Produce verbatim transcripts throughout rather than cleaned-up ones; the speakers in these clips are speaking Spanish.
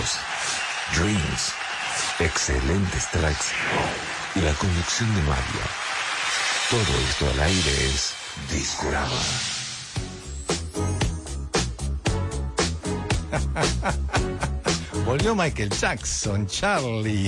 éxitos, dreams, excelentes tracks y la conducción de Mario. Todo esto al aire es Discorama. Volvió Michael Jackson, Charlie.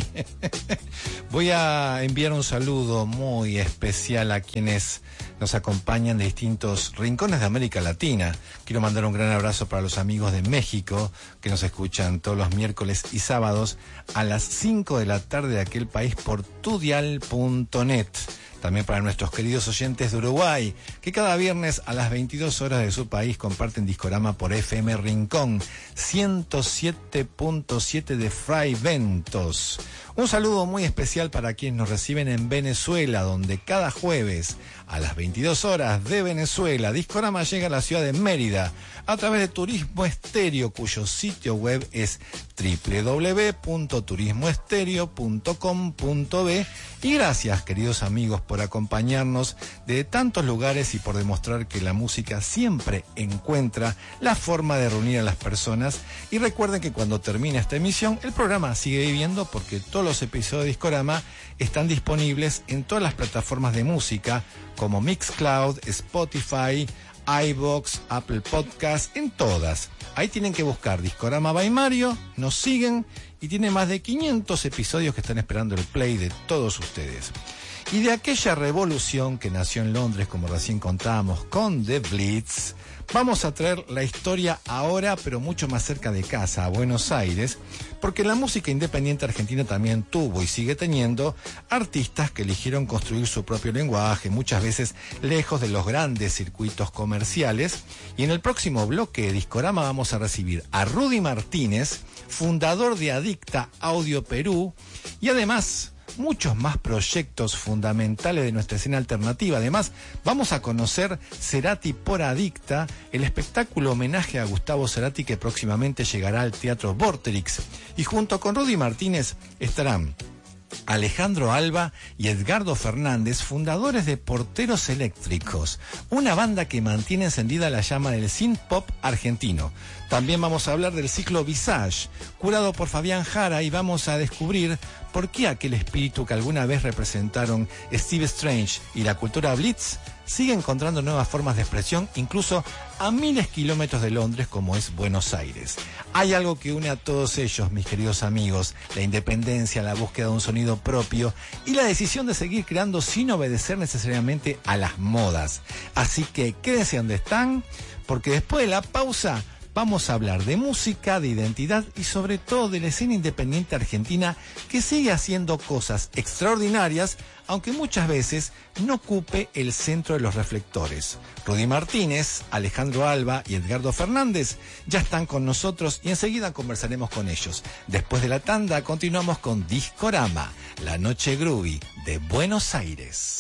Voy a enviar un saludo muy especial a quienes nos acompañan de distintos rincones de América Latina. Quiero mandar un gran abrazo para los amigos de México que nos escuchan todos los miércoles y sábados a las cinco de la tarde de aquel país por tudial punto net. También para nuestros queridos oyentes de Uruguay, que cada viernes a las veintidós horas de su país comparten Discorama por F M Rincón ciento siete punto siete de Fray Ventos. Un saludo muy especial para quienes nos reciben en Venezuela, donde cada jueves a las veintidós horas de Venezuela, Discorama llega a la ciudad de Mérida a través de Turismo Estéreo, cuyo sitio web es doble u doble u doble u punto turismo estéreo punto com punto be. Y gracias, queridos amigos, por acompañarnos de tantos lugares y por demostrar que la música siempre encuentra la forma de reunir a las personas. Y recuerden que cuando termine esta emisión, el programa sigue viviendo porque todos los episodios de Discorama están disponibles en todas las plataformas de música como Mixcloud, Spotify, iVoox, Apple Podcast, en todas. Ahí tienen que buscar Discorama by Mario, nos siguen y tiene más de quinientos episodios que están esperando el play de todos ustedes. Y de aquella revolución que nació en Londres, como recién contábamos, con The Blitz, vamos a traer la historia ahora, pero mucho más cerca de casa, a Buenos Aires, porque la música independiente argentina también tuvo y sigue teniendo artistas que eligieron construir su propio lenguaje, muchas veces lejos de los grandes circuitos comerciales. Y en el próximo bloque de Discorama vamos a recibir a Rudy Martínez, fundador de Adicta Audio Perú, y además muchos más proyectos fundamentales de nuestra escena alternativa. Además, vamos a conocer Cerati por Adicta, el espectáculo homenaje a Gustavo Cerati que próximamente llegará al Teatro Vorterix. Y junto con Rudy Martínez estarán Alejandro Alba y Edgardo Fernández, fundadores de Porteros Eléctricos, una banda que mantiene encendida la llama del synth pop argentino. También vamos a hablar del ciclo Visage, curado por Fabián Jara, y vamos a descubrir por qué aquel espíritu que alguna vez representaron Steve Strange y la cultura Blitz sigue encontrando nuevas formas de expresión, incluso a miles de kilómetros de Londres, como es Buenos Aires. Hay algo que une a todos ellos, mis queridos amigos: la independencia, la búsqueda de un sonido propio y la decisión de seguir creando sin obedecer necesariamente a las modas. Así que quédense donde están, porque después de la pausa vamos a hablar de música, de identidad y sobre todo de la escena independiente argentina, que sigue haciendo cosas extraordinarias, aunque muchas veces no ocupe el centro de los reflectores. Rudy Martínez, Alejandro Alba y Edgardo Fernández ya están con nosotros y enseguida conversaremos con ellos. Después de la tanda continuamos con Discorama, la noche groovy de Buenos Aires.